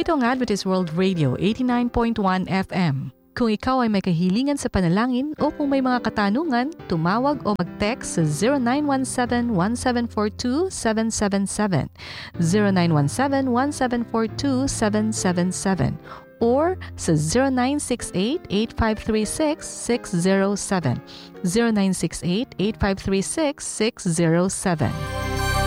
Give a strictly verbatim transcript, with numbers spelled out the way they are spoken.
Ito ang Adventist World Radio eighty-nine point one F M. Kung ikaw ay may kahilingan sa panalangin o kung may mga katanungan, tumawag o mag-text sa zero nine one seven, one seven four two, seven seven seven, zero nine one seven, one seven four two, seven seven seven, or sa zero nine six eight, eight five three six, six zero seven, zero nine six eight, eight five three six, six zero seven.